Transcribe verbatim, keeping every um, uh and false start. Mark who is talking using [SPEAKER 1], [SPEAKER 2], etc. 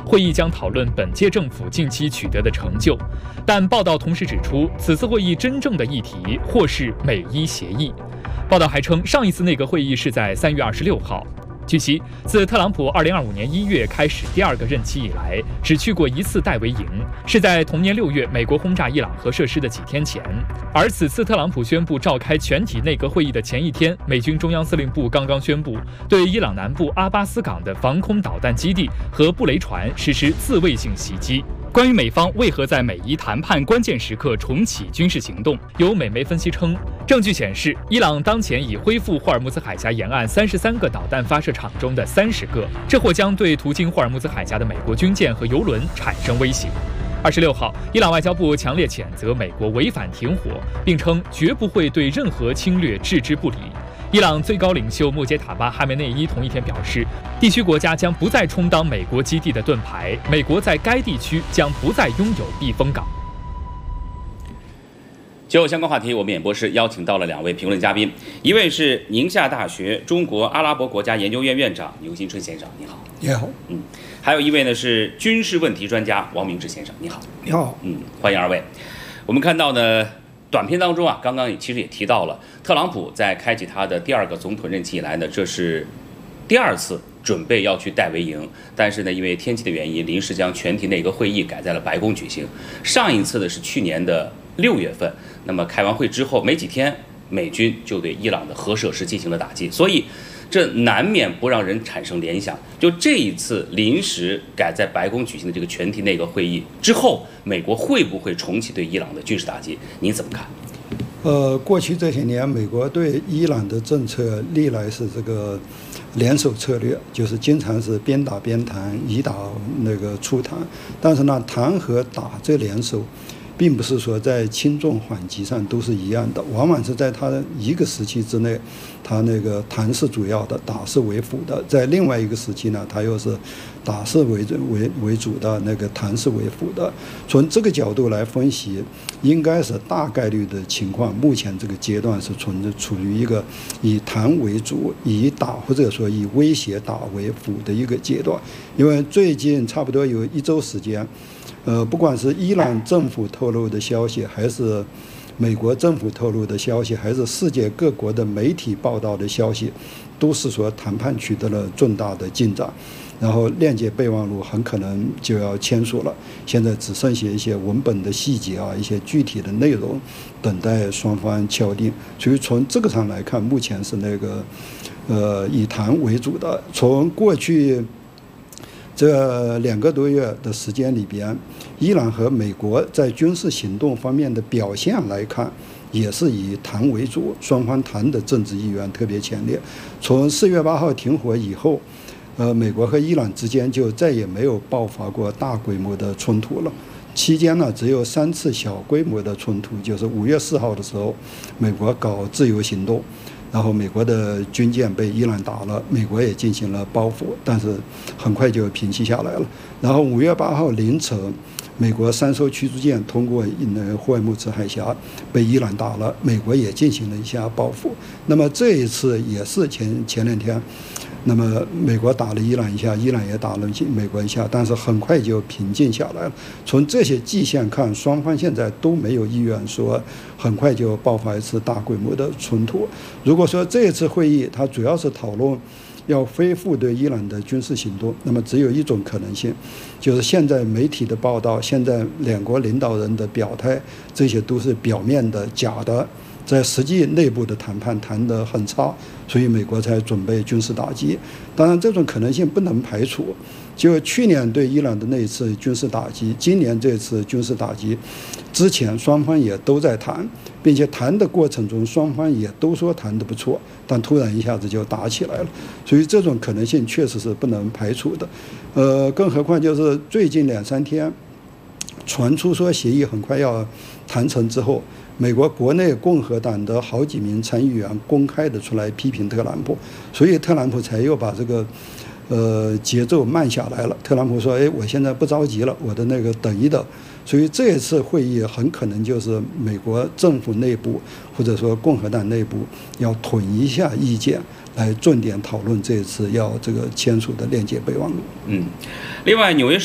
[SPEAKER 1] 会议将讨论本届政府近期取得的成就。但报道同时指出，此次会议真正的议题或是美伊协议。报道还称，上一次内阁会议是在三月二十六号。据悉，自特朗普二零二五年一月开始第二个任期以来，只去过一次戴维营，是在同年六月美国轰炸伊朗核设施的几天前。而此次特朗普宣布召开全体内阁会议的前一天，美军中央司令部刚刚宣布对伊朗南部阿巴斯港的防空导弹基地和布雷船实施自卫性袭击。关于美方为何在美伊谈判关键时刻重启军事行动，有美媒分析称，证据显示，伊朗当前已恢复霍尔木兹海峡沿岸三十三个导弹发射场中的三十个，这或将对途经霍尔木兹海峡的美国军舰和油轮产生威胁。二十六号，伊朗外交部强烈谴责美国违反停火，并称绝不会对任何侵略置之不理。伊朗最高领袖穆杰塔巴·哈梅内伊同一天表示，地区国家将不再充当美国基地的盾牌，美国在该地区将不再拥有避风港。
[SPEAKER 2] 就相关话题，我们演播室邀请到了两位评论嘉宾，一位是宁夏大学中国阿拉伯国家研究院院长牛金春先生，你好。
[SPEAKER 3] 你好。
[SPEAKER 2] 嗯，还有一位呢是军事问题专家王明志先生，你好。
[SPEAKER 3] 你好。
[SPEAKER 2] 嗯，欢迎二位。我们看到呢，短片当中啊，刚刚也其实也提到了，特朗普在开启他的第二个总统任期以来呢，这是第二次准备要去戴维营，但是呢，因为天气的原因，临时将全体内阁会议改在了白宫举行。上一次呢是去年的六月份，那么开完会之后没几天，美军就对伊朗的核设施进行了打击，所以这难免不让人产生联想。就这一次临时改在白宫举行的这个全体内阁会议之后，美国会不会重启对伊朗的军事打击？您怎么看？
[SPEAKER 3] 呃，过去这些年，美国对伊朗的政策历来是这个联手策略，就是经常是边打边谈，以打那个促谈。但是呢，谈和打这联手，并不是说在轻重缓急上都是一样的，往往是在他一个时期之内，他那个谈是主要的，打是为辅的；在另外一个时期呢，他又是打是为为为主的，那个谈是为辅的。从这个角度来分析，应该是大概率的情况。目前这个阶段是存着处于一个以谈为主，以打或者说以威胁打为辅的一个阶段。因为最近差不多有一周时间，呃，不管是伊朗政府透露的消息，还是美国政府透露的消息，还是世界各国的媒体报道的消息，都是说谈判取得了重大的进展，然后链接备忘录很可能就要签署了，现在只剩下一些文本的细节啊，一些具体的内容等待双方敲定。所以从这个上来看，目前是那个呃以谈为主的。从过去这两个多月的时间里边，伊朗和美国在军事行动方面的表现来看，也是以谈为主，双方谈的政治意愿特别强烈。从四月八号停火以后，呃，美国和伊朗之间就再也没有爆发过大规模的冲突了。期间呢，只有三次小规模的冲突，就是五月四号的时候，美国搞自由行动，然后美国的军舰被伊朗打了，美国也进行了报复，但是很快就平息下来了。然后五月八号凌晨，美国三艘驱逐舰通过霍尔木兹海峡被伊朗打了，美国也进行了一下报复。那么这一次也是前前两天，那么美国打了伊朗一下，伊朗也打了美国一下，但是很快就平静下来了。从这些迹象看，双方现在都没有意愿说很快就爆发一次大规模的冲突。如果说这一次会议它主要是讨论要恢复对伊朗的军事行动，那么只有一种可能性，就是现在媒体的报道，现在两国领导人的表态，这些都是表面的假的，在实际内部的谈判谈得很差，所以美国才准备军事打击。当然这种可能性不能排除，就去年对伊朗的那一次军事打击，今年这次军事打击之前双方也都在谈，并且谈的过程中双方也都说谈得不错，但突然一下子就打起来了，所以这种可能性确实是不能排除的。呃，更何况就是最近两三天传出说协议很快要谈成之后，美国国内共和党的好几名参议员公开的出来批评特朗普，所以特朗普才又把这个呃节奏慢下来了。特朗普说：“哎，我现在不着急了，我的那个等一等。”所以这一次会议很可能就是美国政府内部或者说共和党内部要统一下意见，来重点讨论这一次要这个签署的链接备忘录。
[SPEAKER 2] 嗯，另外，纽约